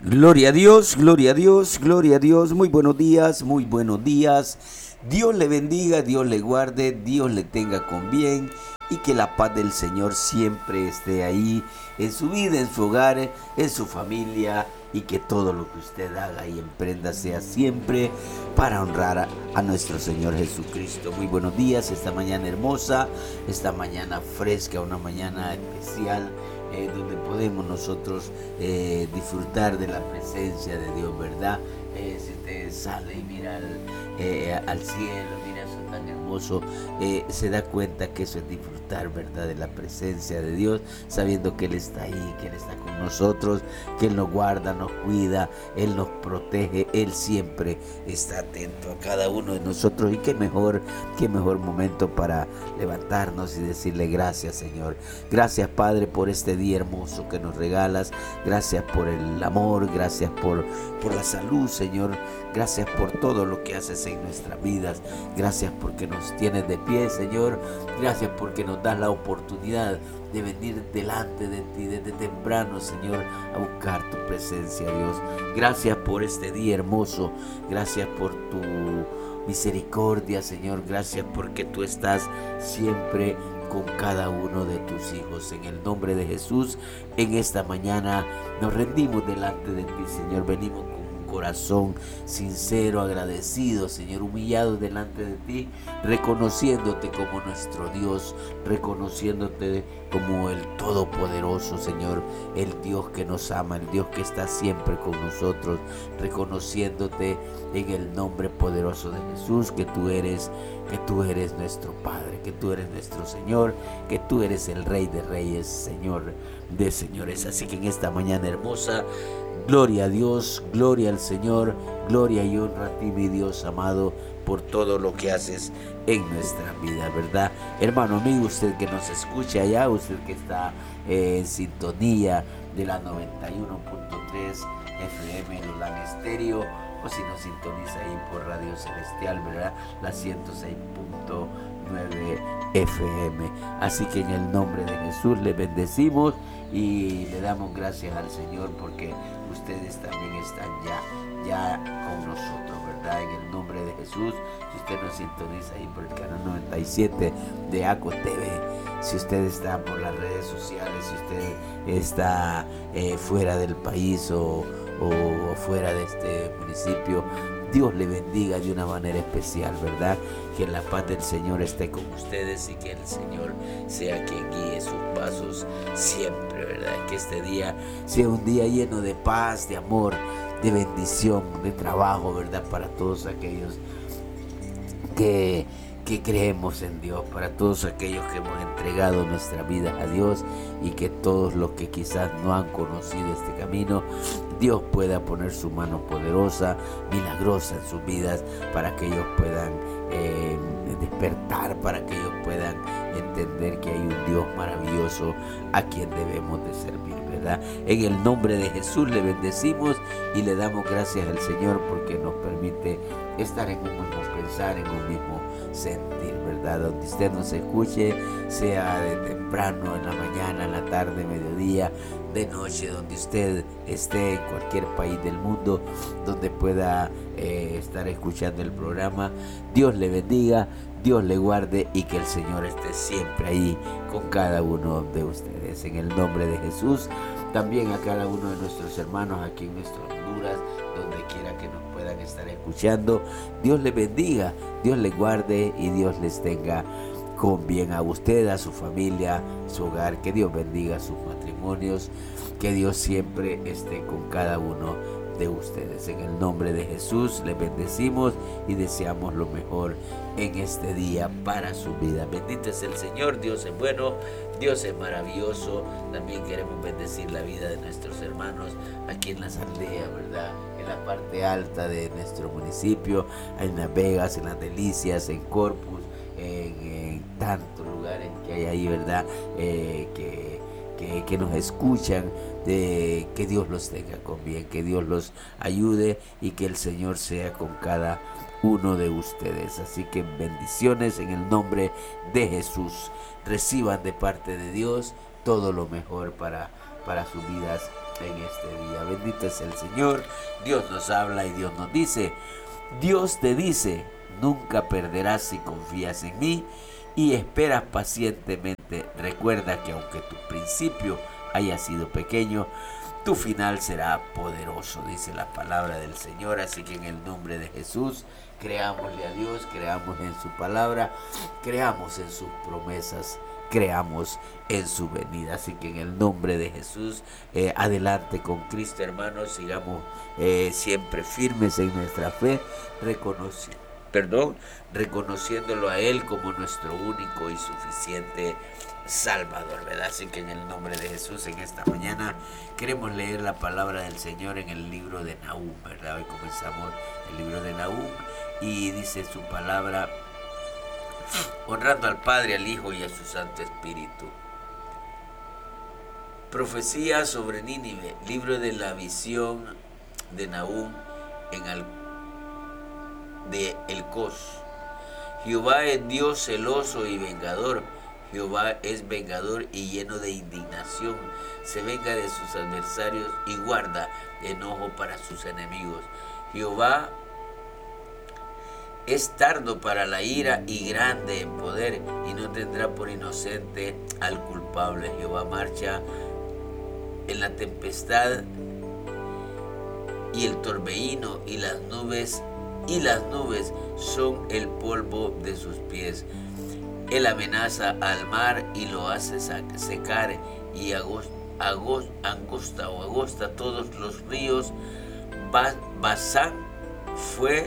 Gloria a Dios, gloria a Dios, gloria a Dios. Muy buenos días, muy buenos días. Dios le bendiga, Dios le guarde, Dios le tenga con bien y que la paz del Señor siempre esté ahí en su vida, en su hogar, en su familia y que todo lo que usted haga y emprenda sea siempre para honrar a nuestro Señor Jesucristo. Muy buenos días, esta mañana hermosa, esta mañana fresca, una mañana especial. Donde podemos nosotros disfrutar de la presencia de Dios, ¿verdad? Si usted sale y mira al cielo, mira eso tan hermoso, se da cuenta que eso es disfrutar, ¿verdad? De la presencia de Dios, sabiendo que Él está ahí, que Él está con nosotros, que Él nos guarda, nos cuida, Él nos protege, Él siempre está atento a cada uno de nosotros. Y qué mejor momento para levantarnos y decirle gracias, Señor. Gracias, Padre, por este día hermoso que nos regalas. Gracias por el amor, gracias por la salud, Señor. Gracias por todo lo que haces en nuestras vidas. Gracias porque nos tienes de pie, Señor. Gracias porque nos das la oportunidad de venir delante de ti desde temprano, Señor, a buscar tu presencia, Dios. Gracias por este día hermoso. Gracias por tu misericordia, Señor. Gracias porque tú estás siempre con cada uno de tus hijos. En el nombre de Jesús, en esta mañana nos rendimos delante de ti, Señor. Venimos con un corazón sincero, agradecido, Señor, humillado delante de ti, reconociéndote como nuestro Dios, reconociéndote como el Todopoderoso, Señor, el Dios que nos ama, el Dios que está siempre con nosotros, reconociéndote en el nombre poderoso de Jesús, que tú eres nuestro Padre, que tú eres nuestro Señor, que tú eres el Rey de Reyes, Señor de Señores. Así que en esta mañana hermosa, gloria a Dios, gloria al Señor, gloria y honra a ti, mi Dios amado, por todo lo que haces en nuestra vida, ¿verdad? Hermano amigo, usted que nos escucha allá, usted que está en sintonía de la 91.3 FM en Olan Estéreo, o si nos sintoniza ahí por Radio Celestial, ¿verdad? La 106.9 FM. Así que en el nombre de Jesús le bendecimos y le damos gracias al Señor porque ustedes también están ya con nosotros, ¿verdad? En el nombre de Jesús, si usted nos sintoniza ahí por el canal 97 de ACO TV, si usted está por las redes sociales, si usted está fuera del país o fuera de este municipio, Dios le bendiga de una manera especial, ¿verdad? Que la paz del Señor esté con ustedes y que el Señor sea quien guíe sus pasos siempre, ¿verdad? Que este día sea un día lleno de paz, de amor, de bendición, de trabajo, ¿verdad? Para todos aquellos que creemos en Dios, para todos aquellos que hemos entregado nuestra vida a Dios y que todos los que quizás no han conocido este camino, Dios pueda poner su mano poderosa, milagrosa en sus vidas para que ellos puedan despertar, para que ellos puedan entender que hay un Dios maravilloso a quien debemos de servir, ¿verdad? En el nombre de Jesús le bendecimos y le damos gracias al Señor porque nos permite estar en un mismo pensar, en un mismo sentir, ¿verdad? Donde usted nos escuche, sea de temprano, en la mañana, en la tarde, mediodía, de noche, donde usted esté en cualquier país del mundo, donde pueda estar escuchando el programa. Dios le bendiga, Dios le guarde y que el Señor esté siempre ahí con cada uno de ustedes. En el nombre de Jesús, también a cada uno de nuestros hermanos aquí en nuestras Honduras, donde quiera que nos puedan estar escuchando, Dios les bendiga, Dios les guarde y Dios les tenga con bien a usted, a su familia, su hogar. Que Dios bendiga sus matrimonios, que Dios siempre esté con cada uno de ustedes. En el nombre de Jesús les bendecimos y deseamos lo mejor en este día para su vida. Bendito es el Señor, Dios es bueno, Dios es maravilloso. También queremos bendecir la vida de nuestros hermanos aquí en las aldeas, ¿verdad? En la parte alta de nuestro municipio, en Las Vegas, en Las Delicias, en Corpus, en tantos lugares que hay ahí, ¿verdad? Que nos escuchan, que Dios los tenga con bien, que Dios los ayude y que el Señor sea con cada uno de ustedes. Así que bendiciones en el nombre de Jesús. Reciban de parte de Dios todo lo mejor para para sus vidas en este día. Bendito es el Señor. Dios nos habla y Dios nos dice, Dios te dice, nunca perderás si confías en mí y esperas pacientemente. Recuerda que aunque tu principio haya sido pequeño, tu final será poderoso, dice la palabra del Señor. Así que en el nombre de Jesús, creámosle a Dios, creamos en su palabra, creamos en sus promesas, creamos en su venida. Así que en el nombre de Jesús, adelante con Cristo, hermanos. Sigamos siempre firmes en nuestra fe, reconociéndolo a Él como nuestro único y suficiente Salvador, ¿verdad? Así que en el nombre de Jesús, en esta mañana queremos leer la palabra del Señor en el libro de Nahum, ¿verdad? Hoy comenzamos el libro de Nahum y dice su palabra, honrando al Padre, al Hijo y a su Santo Espíritu. Profecía sobre Nínive, libro de la visión de Nahum de Elcos. Jehová es Dios celoso y vengador. Jehová es vengador y lleno de indignación. Se venga de sus adversarios y guarda enojo para sus enemigos. Jehová es tardo para la ira y grande en poder, y no tendrá por inocente al culpable. Jehová marcha en la tempestad y el torbellino, y las nubes son el polvo de sus pies. Él amenaza al mar y lo hace secar, y agosta todos los ríos. Basán fue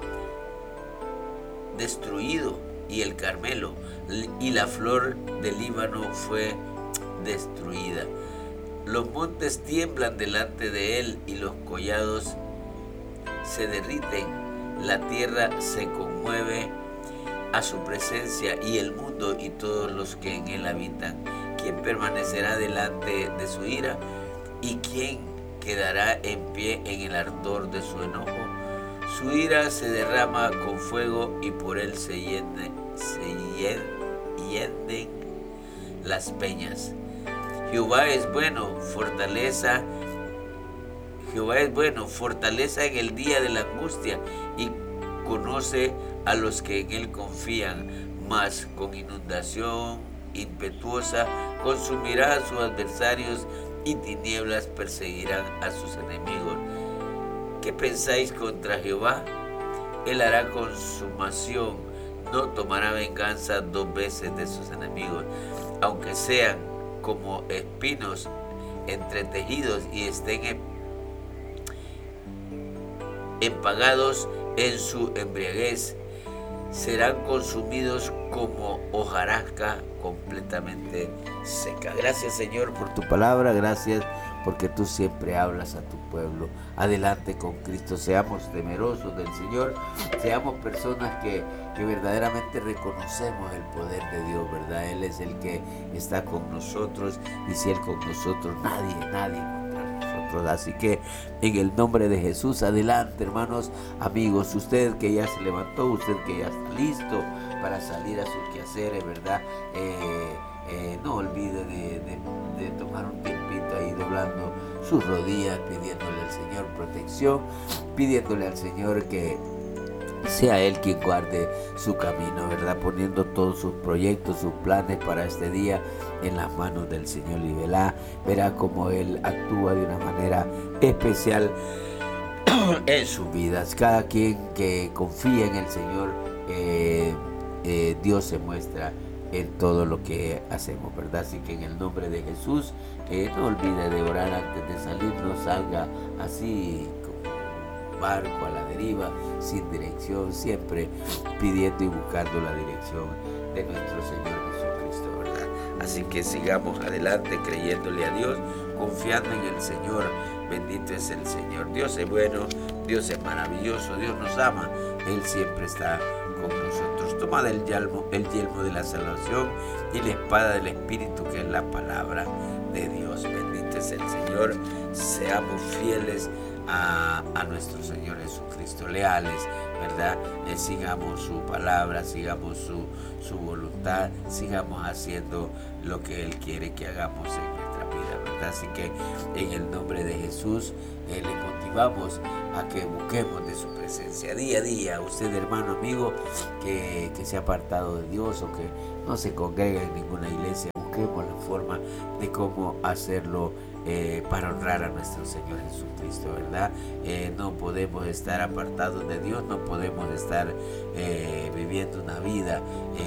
destruido, y el Carmelo y la flor del Líbano fue destruida. Los montes tiemblan delante de él, y los collados se derriten. La tierra se conmueve a su presencia, y el mundo y todos los que en él habitan. ¿Quién permanecerá delante de su ira? ¿Y quién quedará en pie en el ardor de su enojo? Su ira se derrama con fuego, y por él se hienden las peñas. Jehová es bueno, fortaleza en el día de la angustia, y conoce a los que en él confían, mas con inundación impetuosa consumirá a sus adversarios, y tinieblas perseguirán a sus enemigos. ¿Qué pensáis contra Jehová? Él hará consumación, no tomará venganza 2 veces de sus enemigos, aunque sean como espinos entretejidos y estén empagados en su embriaguez, serán consumidos como hojarasca completamente seca. Gracias, Señor, por tu palabra. Gracias porque tú siempre hablas a tu pueblo. Adelante con Cristo. Seamos temerosos del Señor. Seamos personas que verdaderamente reconocemos el poder de Dios, ¿verdad? Él es el que está con nosotros, y si Él con nosotros, nadie contra nosotros. Así que en el nombre de Jesús, adelante, hermanos, amigos, usted que ya se levantó, usted que ya está listo para salir a sus quehaceres, ¿verdad? No olvide de tomar un tiempito ahí doblando sus rodillas, pidiéndole al Señor protección, pidiéndole al Señor que sea Él quien guarde su camino, ¿verdad? Poniendo todos sus proyectos, sus planes para este día en las manos del Señor, y verá cómo Él actúa de una manera especial en sus vidas. Cada quien que confía en el Señor, Dios se muestra en todo lo que hacemos, ¿verdad? Así que en el nombre de Jesús, no olvide de orar antes de salir. No salga así como barco a la deriva, sin dirección, siempre pidiendo y buscando la dirección de nuestro Señor Jesucristo, ¿verdad? Así que sigamos adelante creyéndole a Dios, confiando en el Señor. Bendito es el Señor. Dios es bueno, Dios es maravilloso, Dios nos ama, Él siempre está con nosotros. Tomad el yelmo de la salvación y la espada del Espíritu, que es la palabra de Dios. Bendito es el Señor. Seamos fieles a nuestro Señor Jesucristo, leales, ¿verdad? Sigamos su palabra, sigamos su voluntad, sigamos haciendo lo que Él quiere que hagamos en nuestra vida, ¿verdad? ¿verdad? Así que en el nombre de Jesús le motivamos a que busquemos de su presencia día a día. Usted, hermano, amigo, que se ha apartado de Dios o que no se congrega en ninguna iglesia, busquemos la forma de cómo hacerlo para honrar a nuestro Señor Jesucristo, ¿verdad? No podemos estar apartados de Dios, no podemos estar viviendo una vida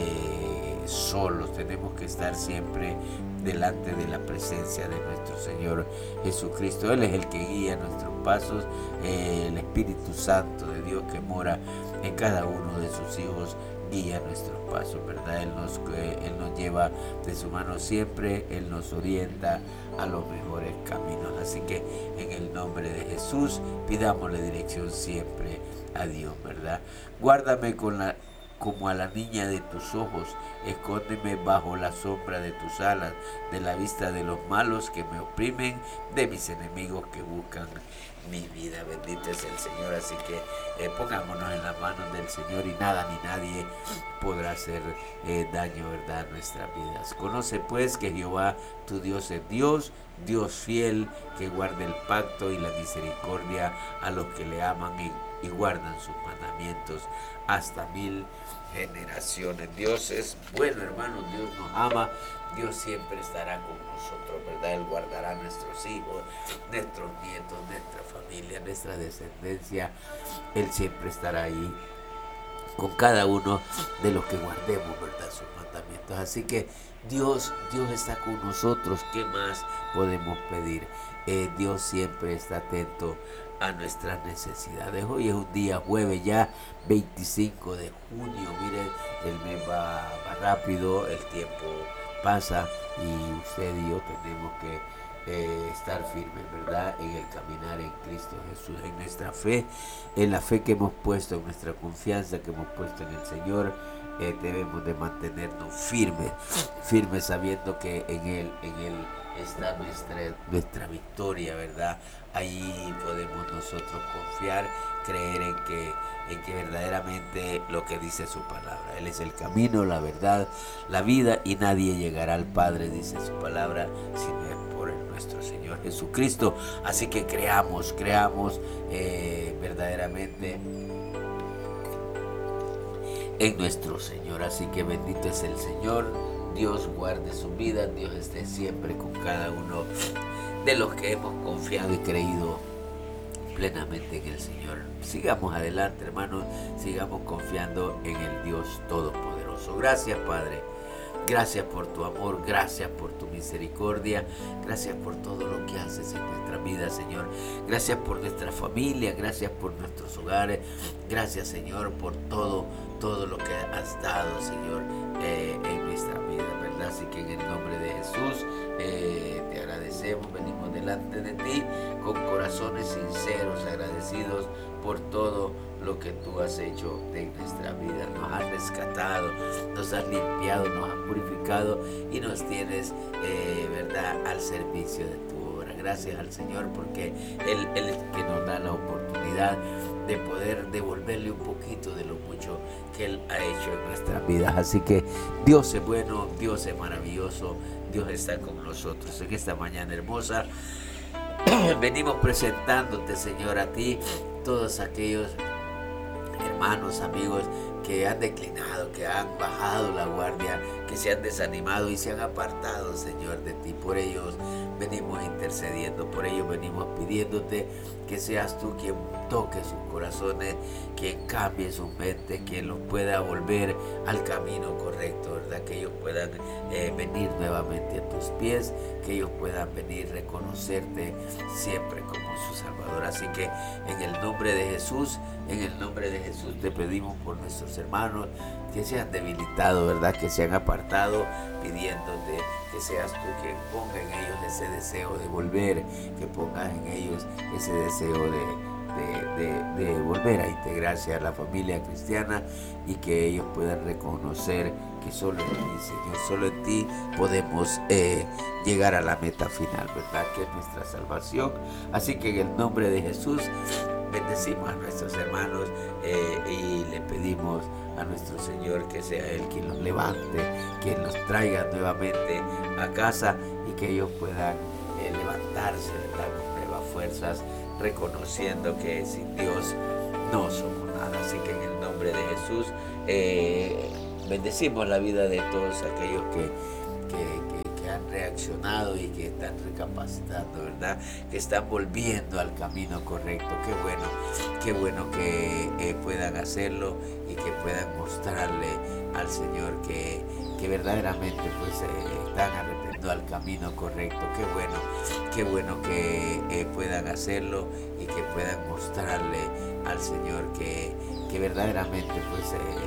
solos, tenemos que estar siempre delante de la presencia de nuestro Señor Jesucristo. Él es el que guía nuestros pasos, el Espíritu Santo de Dios que mora en cada uno de sus hijos guía nuestros pasos, ¿verdad? Él nos lleva de su mano siempre, Él nos orienta a los mejores caminos. Así que en el nombre de Jesús pidámosle dirección siempre a Dios, ¿verdad? Guárdame como a la niña de tus ojos, escóndeme bajo la sombra de tus alas, de la vista de los malos que me oprimen, de mis enemigos que buscan mi vida. Bendito es el Señor. Así que pongámonos en las manos del Señor y nada ni nadie podrá hacer daño, ¿verdad?, a nuestras vidas. Conoce pues que Jehová tu Dios es Dios, Dios fiel, que guarda el pacto y la misericordia a los que le aman y guardan sus mandamientos hasta 1000 generaciones. Dios es bueno, hermanos, Dios nos ama, Dios siempre estará con nosotros, ¿verdad? Él guardará a nuestros hijos, nuestros nietos, nuestra familia, nuestra descendencia. Él siempre estará ahí con cada uno de los que guardemos, ¿verdad?, sus mandamientos. Así que Dios está con nosotros. ¿Qué más podemos pedir? Dios siempre está atento a nuestras necesidades. Hoy es un día jueves ya, 25 de junio. Mire, el mes va rápido, el tiempo pasa y usted y yo tenemos que estar firmes, ¿verdad?, en el caminar en Cristo Jesús, en nuestra fe, en la fe que hemos puesto, en nuestra confianza que hemos puesto en el Señor. Debemos de mantenernos firmes sabiendo que en Él está nuestra victoria, ¿verdad? Ahí podemos nosotros confiar, creer en que verdaderamente lo que dice su palabra. Él es el camino, la verdad, la vida, y nadie llegará al Padre, dice su palabra, si no es por nuestro Señor Jesucristo. Así que creamos verdaderamente en nuestro Señor. Así que bendito es el Señor. Dios guarde su vida, Dios esté siempre con cada uno de los que hemos confiado y creído plenamente en el Señor. Sigamos adelante, hermanos, sigamos confiando en el Dios Todopoderoso. Gracias, Padre. Gracias por tu amor, gracias por tu misericordia, gracias por todo lo que haces en nuestra vida, Señor. Gracias por nuestra familia, gracias por nuestros hogares, gracias, Señor, por todo lo que has dado, Señor, en nuestra vida, ¿verdad? Así que en el nombre de Jesús te agradecemos, venimos delante de ti con corazones sinceros, agradecidos por todo lo que tú has hecho en nuestra vida. Nos has rescatado, nos has limpiado, nos has purificado y nos tienes, ¿verdad?, al servicio de tu obra. Gracias al Señor porque Él es el que nos da la oportunidad de poder devolverle un poquito de lo mucho que Él ha hecho en nuestras vidas. Así que Dios es bueno, Dios es maravilloso, Dios está con nosotros en esta mañana hermosa. Venimos presentándote, Señor, a ti todos aquellos hermanos, amigos que han declinado, que han bajado la guardia, que se han desanimado y se han apartado, Señor, de ti. Por ellos venimos intercediendo, por ellos venimos pidiéndote que seas tú quien toque sus corazones, quien cambie su mente, quien los pueda volver al camino correcto, ¿verdad? Que ellos puedan venir nuevamente a tus pies, que ellos puedan venir a reconocerte siempre como su Salvador. Así que en el nombre de Jesús, te pedimos por nuestros hermanos que se han debilitado, ¿verdad?, que se han apartado, pidiéndote que seas tú quien ponga en ellos ese deseo de volver, que pongas en ellos ese deseo de volver a integrarse a la familia cristiana y que ellos puedan reconocer que solo en ti, Señor, solo en ti podemos llegar a la meta final, ¿verdad?, que es nuestra salvación. Así que en el nombre de Jesús bendecimos a nuestros hermanos y le pedimos a nuestro Señor que sea Él quien los levante, quien los traiga nuevamente a casa y que ellos puedan levantarse, ¿verdad? Con nuevas fuerzas, reconociendo que sin Dios no somos nada. Así que en el nombre de Jesús bendecimos la vida de todos aquellos que han reaccionado y que están recapacitando, ¿verdad? Que están volviendo al camino correcto. Qué bueno que puedan hacerlo y que puedan mostrarle al Señor que verdaderamente pues están arrepentiendo al camino correcto. Qué bueno que puedan hacerlo y que puedan mostrarle al Señor que verdaderamente pues